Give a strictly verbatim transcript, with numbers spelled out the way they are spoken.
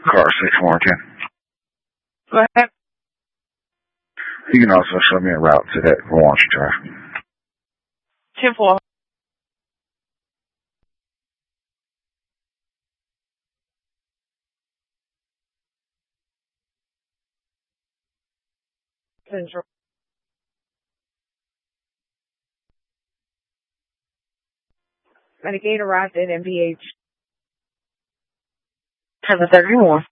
Car six Morgan. Go ahead. You can also show me a route to that launch drive. ten four. Central. Renegade arrived at M B H. seven thirty-one.